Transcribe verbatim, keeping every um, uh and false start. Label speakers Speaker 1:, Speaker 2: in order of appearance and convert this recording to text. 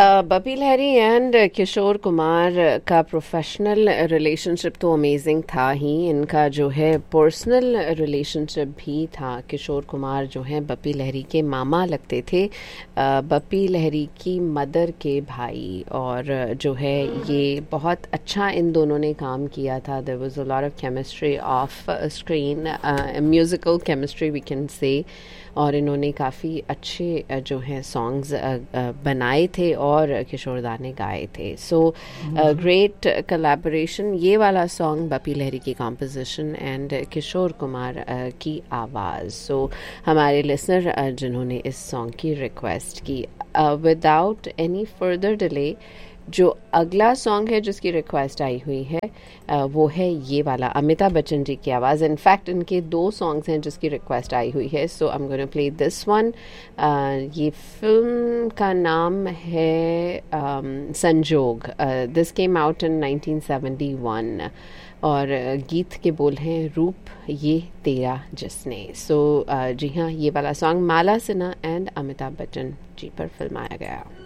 Speaker 1: बपी लहरी and Kishore Kumar का professional relationship तो amazing था ही, इनका जो है पर्सनल रिलेशनशिप भी था। किशोर कुमार जो है बपी लहरी के मामा लगते थे, बपी लहरी की मदर के भाई, और जो है ये बहुत अच्छा इन दोनों ने काम किया था। There was a lot of chemistry of screen, musical chemistry we can say, और इन्होंने काफ़ी अच्छे जो हैं सॉन्ग्स बनाए थे और किशोरदा ने गाए थे। So great collaboration. ये वाला सॉन्ग बपी लहरी की composition and Kishore Kumar uh, की आवाज़। सो so, हमारे लिसनर uh, जिन्होंने इस सॉन्ग की रिक्वेस्ट की, विदाउट एनी फर्दर डिले जो अगला सॉन्ग है जिसकी रिक्वेस्ट आई हुई है uh, वो है ये वाला, अमिताभ बच्चन जी की आवाज़। इनफैक्ट इनके दो सॉन्ग्स हैं जिसकी रिक्वेस्ट आई हुई है। सो I am gonna play this one. ये फिल्म का नाम है um, संजोग। This came out in nineteen seventy one, और गीत के बोल हैं रूप ये तेरा जिसने। सो so, uh, जी हाँ, ये वाला सॉन्ग माला सिन्हा एंड अमिताभ बच्चन जी पर फिल्माया गया।